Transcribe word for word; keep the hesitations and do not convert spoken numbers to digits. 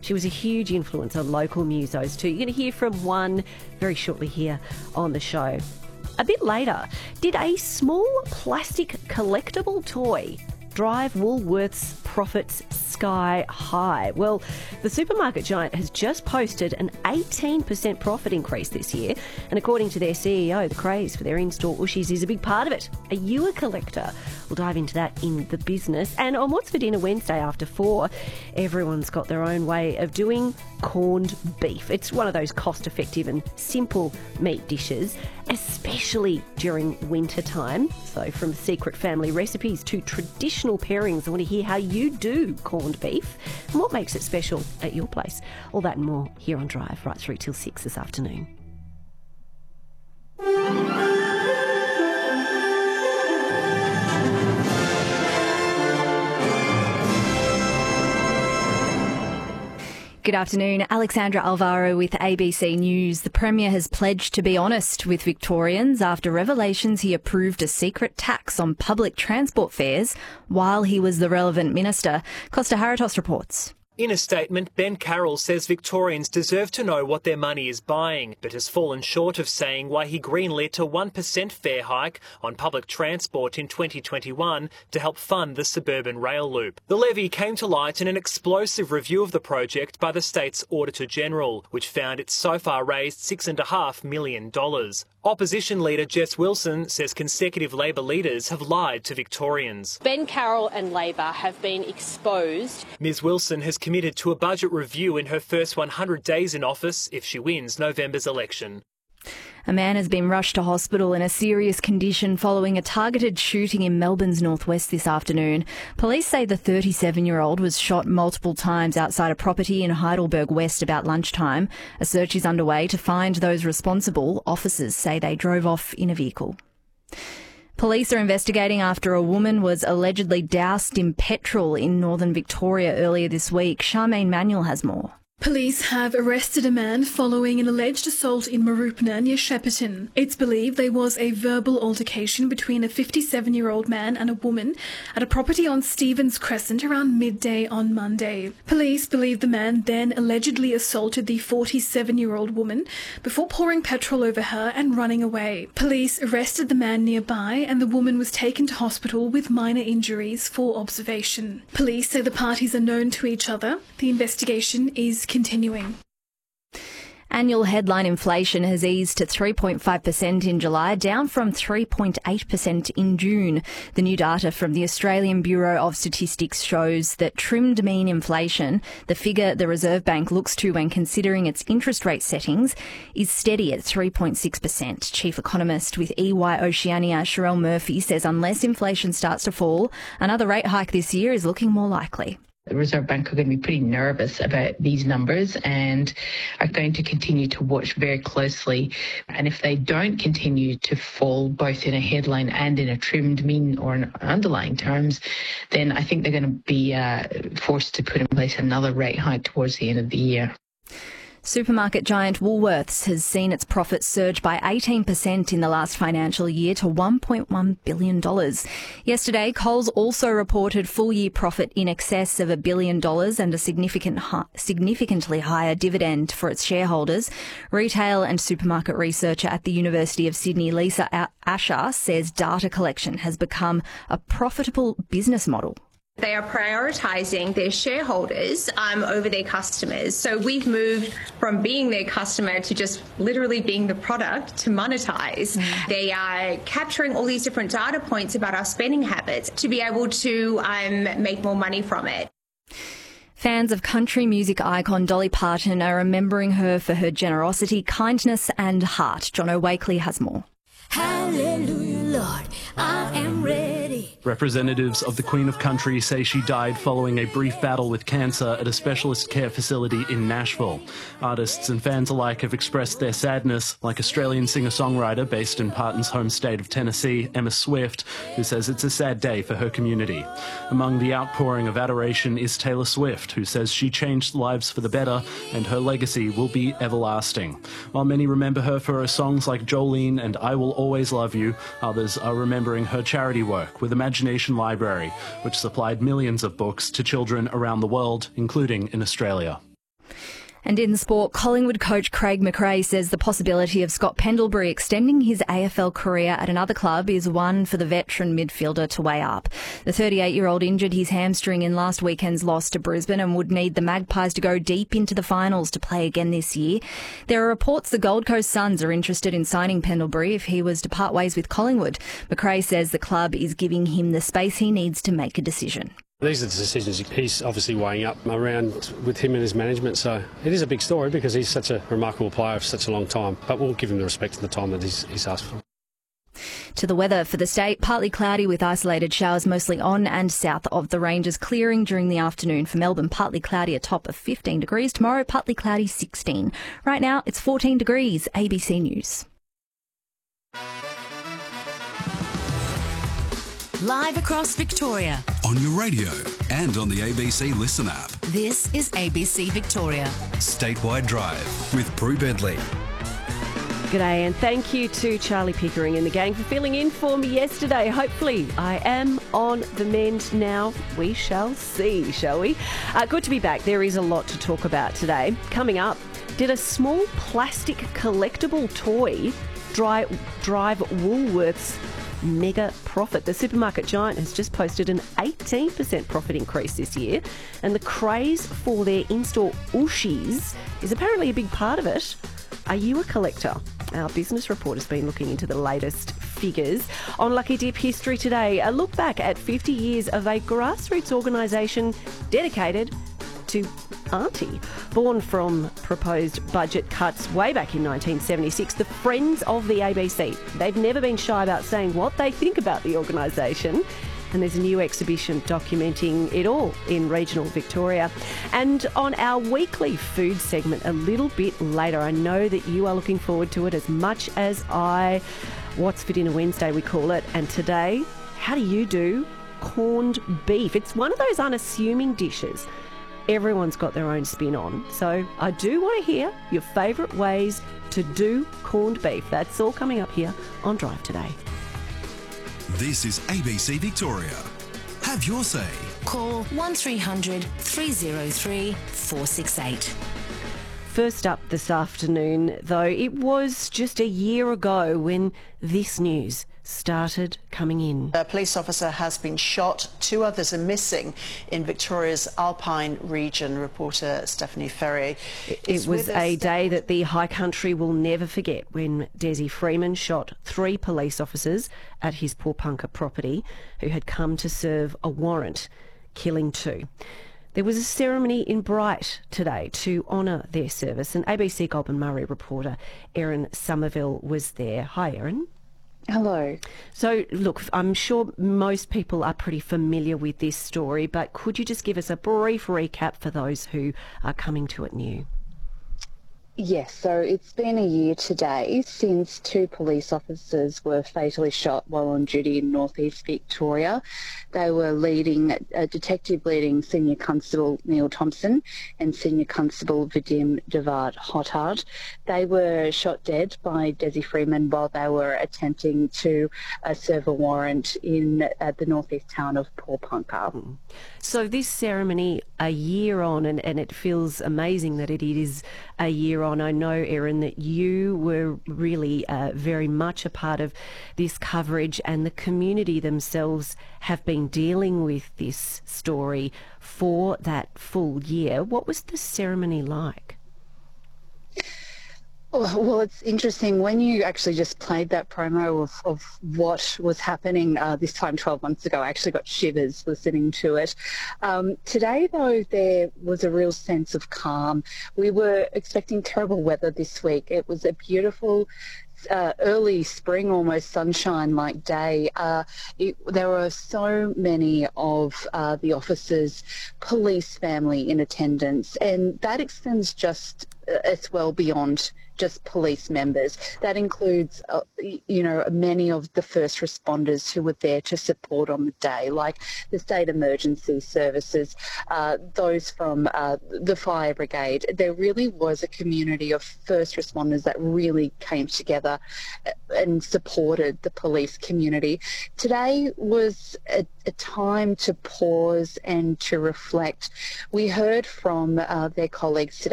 She was a huge influence on local musos too. You're going to hear from one very shortly here on the show. A bit later, did a small plastic collectible toy drive Woolworths' profits sky high? Well, the supermarket giant has just posted an eighteen percent profit increase this year, and according to their C E O, the craze for their in-store Ooshies is a big part of it. Are you a collector? We'll dive into that in the business. And on What's for Dinner Wednesday after four, everyone's got their own way of doing corned beef. It's one of those cost-effective and simple meat dishes, especially during winter time. So from secret family recipes to traditional pairings, I want to hear how you do corned beef and what makes it special at your place. All that and more here on Drive, right through till six this afternoon. Good afternoon. Alexandra Alvaro with A B C News. The Premier has pledged to be honest with Victorians after revelations he approved a secret tax on public transport fares while he was the relevant minister. Costa Haratos reports. In a statement, Ben Carroll says Victorians deserve to know what their money is buying, but has fallen short of saying why he greenlit a one percent fare hike on public transport in twenty twenty-one to help fund the suburban rail loop. The levy came to light in an explosive review of the project by the state's Auditor-General, which found it's so far raised six point five million dollars. Opposition leader Jess Wilson says consecutive Labor leaders have lied to Victorians. Ben Carroll and Labor have been exposed. Ms Wilson has committed to a budget review in her first one hundred days in office if she wins November's election. A man has been rushed to hospital in a serious condition following a targeted shooting in Melbourne's northwest this afternoon. Police say the thirty-seven-year-old was shot multiple times outside a property in Heidelberg West about lunchtime. A search is underway to find those responsible. Officers say they drove off in a vehicle. Police are investigating after a woman was allegedly doused in petrol in northern Victoria earlier this week. Charmaine Manuel has more. Police have arrested a man following an alleged assault in Mooroopna near Shepparton. It's believed there was a verbal altercation between a fifty-seven-year-old man and a woman at a property on Stevens Crescent around midday on Monday. Police believe the man then allegedly assaulted the forty-seven-year-old woman before pouring petrol over her and running away. Police arrested the man nearby and the woman was taken to hospital with minor injuries for observation. Police say the parties are known to each other. The investigation is continuing. Annual headline inflation has eased to three point five percent in July, down from three point eight percent in June. The new data from the Australian Bureau of Statistics shows that trimmed mean inflation, the figure the Reserve Bank looks to when considering its interest rate settings, is steady at three point six percent. Chief economist with E Y Oceania, Sherelle Murphy, says unless inflation starts to fall, another rate hike this year is looking more likely. The Reserve Bank are going to be pretty nervous about these numbers and are going to continue to watch very closely. And if they don't continue to fall both in a headline and in a trimmed mean or in underlying terms, then I think they're going to be uh, forced to put in place another rate hike towards the end of the year. Supermarket giant Woolworths has seen its profits surge by eighteen percent in the last financial year to one point one billion dollars. Yesterday, Coles also reported full-year profit in excess of a billion dollars and a significant, significantly higher dividend for its shareholders. Retail and supermarket researcher at the University of Sydney, Lisa Asher, says data collection has become a profitable business model. They are prioritising their shareholders um, over their customers. So we've moved from being their customer to just literally being the product to monetize. Mm. They are capturing all these different data points about our spending habits to be able to um, make more money from it. Fans of country music icon Dolly Parton are remembering her for her generosity, kindness and heart. Jono Wakely has more. Hallelujah, Lord, I am ready. Representatives of the Queen of Country say she died following a brief battle with cancer at a specialist care facility in Nashville. Artists and fans alike have expressed their sadness, like Australian singer-songwriter based in Parton's home state of Tennessee, Emma Swift, who says it's a sad day for her community. Among the outpouring of adoration is Taylor Swift, who says she changed lives for the better and her legacy will be everlasting. While many remember her for her songs like Jolene and I Will Always Love You, others are remembering her charity work with Imagination Library, which supplied millions of books to children around the world, including in Australia. And in sport, Collingwood coach Craig McRae says the possibility of Scott Pendlebury extending his A F L career at another club is one for the veteran midfielder to weigh up. The thirty-eight-year-old injured his hamstring in last weekend's loss to Brisbane and would need the Magpies to go deep into the finals to play again this year. There are reports the Gold Coast Suns are interested in signing Pendlebury if he was to part ways with Collingwood. McRae says the club is giving him the space he needs to make a decision. These are the decisions he's obviously weighing up around with him and his management, so it is a big story because he's such a remarkable player for such a long time, but we'll give him the respect and the time that he's, he's asked for. To the weather for the state, partly cloudy with isolated showers mostly on and south of the ranges, clearing during the afternoon. For Melbourne, partly cloudy, a top of fifteen degrees. Tomorrow, partly cloudy, sixteen. Right now, it's fourteen degrees. A B C News. Live across Victoria. On your radio and on the A B C Listen app. This is A B C Victoria. Statewide Drive with Prue Bedley. G'day, and thank you to Charlie Pickering and the gang for filling in for me yesterday. Hopefully I am on the mend now. We shall see, shall we? Uh, good to be back. There is a lot to talk about today. Coming up, did a small plastic collectible toy dry, drive Woolworths' mega profit? The supermarket giant has just posted an eighteen percent profit increase this year, and the craze for their in-store Ooshies is apparently a big part of it. Are you a collector? Our business report has been looking into the latest figures. On Lucky Dip History today, a look back at fifty years of a grassroots organisation dedicated to Auntie. Born from proposed budget cuts way back in nineteen seventy-six, the Friends of the A B C. They've never been shy about saying what they think about the organisation. And there's a new exhibition documenting it all in regional Victoria. And on our weekly food segment a little bit later, I know that you are looking forward to it as much as I. What's for Dinner Wednesday, we call it. And today, how do you do corned beef? It's one of those unassuming dishes everyone's got their own spin on. So I do want to hear your favourite ways to do corned beef. That's all coming up here on Drive Today. This is A B C Victoria. Have your say. Call one three hundred three oh three four six eight. First up this afternoon, though, it was just a year ago when this news started coming in. A police officer has been shot. Two others are missing in Victoria's Alpine region. Reporter Stephanie Ferrier. It was a day that the High Country will never forget when Desi Freeman shot three police officers at his Porepunkah property who had come to serve a warrant, killing two. There was a ceremony in Bright today to honour their service, and A B C Goulburn Murray reporter Erin Somerville was there. Hi, Erin. Hello. So, look, I'm sure most people are pretty familiar with this story, but could you just give us a brief recap for those who are coming to it new? Yes, so it's been a year today since two police officers were fatally shot while on duty in northeast Victoria. They were leading, uh, detective leading Senior Constable Neil Thompson and Senior Constable Vadim Devard Hotard. They were shot dead by Desi Freeman while they were attempting to uh, serve a warrant in uh, the northeast town of Porepunkah. So this ceremony a year on, and, and it feels amazing that it is a year on. I know, Erin, that you were really uh, very much a part of this coverage, and the community themselves have been dealing with this story for that full year. What was the ceremony like? Well, it's interesting. When you actually just played that promo of, of what was happening uh, this time twelve months ago, I actually got shivers listening to it. Um, today, though, there was a real sense of calm. We were expecting terrible weather this week. It was a beautiful Uh, early spring, almost sunshine-like day. Uh, it, there were so many of uh, the officers' police family in attendance, and that extends just uh, as well beyond just police members. That includes, uh, you know, many of the first responders who were there to support on the day, like the state emergency services, uh, those from uh, the fire brigade. There really was a community of first responders that really came together and supported the police community. Today was a, a time to pause and to reflect. We heard from uh, their colleagues today